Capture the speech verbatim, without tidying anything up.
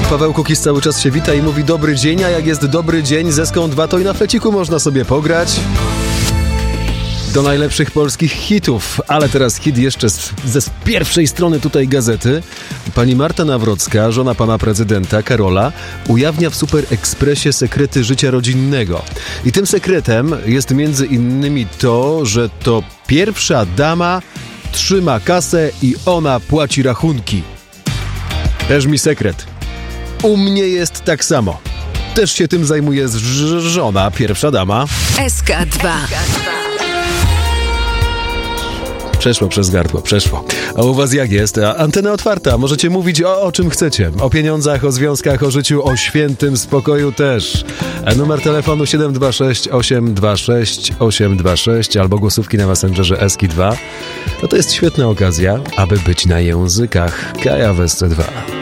Paweł Kukiz cały czas się wita i mówi dobry dzień, a jak jest dobry dzień z Eską dwa, to i na fleciku można sobie pograć. Do najlepszych polskich hitów, ale teraz hit jeszcze z, ze z pierwszej strony tutaj gazety. Pani Marta Nawrocka, żona pana prezydenta Karola, ujawnia w Super Expressie sekrety życia rodzinnego. I tym sekretem jest między innymi to, że to pierwsza dama trzyma kasę i ona płaci rachunki. Też mi sekret. U mnie jest tak samo. Też się tym zajmuje ż- żona, pierwsza dama. S K dwa. Przeszło przez gardło, przeszło. A u was jak jest? A antena otwarta, możecie mówić o, o czym chcecie. O pieniądzach, o związkach, o życiu, o świętym spokoju też. A numer telefonu siedem dwa sześć osiem dwa sześć osiem dwa sześć albo głosówki na Messengerze Eski dwa. No to jest świetna okazja, aby być na językach. Kaja w S C dwa.